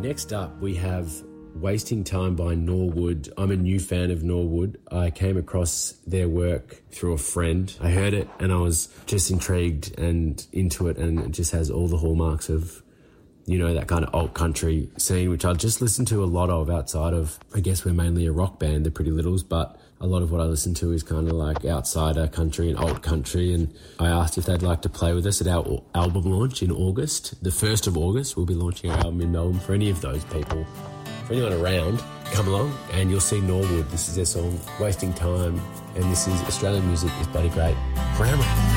Next up, we have Wasting Time by Norwood. I'm a new fan of Norwood. I came across their work through a friend. I heard it and I was just intrigued and into it, and it just has all the hallmarks of, you know, that kind of alt country scene, which I just listen to a lot of outside of, I guess we're mainly a rock band, the Pretty Littles, but a lot of what I listen to is kind of like outsider country and alt country. And I asked if they'd like to play with us at our album launch in August. The 1st of August, we'll be launching our album in Melbourne. For any of those people, for anyone around, come along and you'll see Norwood. This is their song, Wasting Time. And this is Australian music is bloody great. Grammar.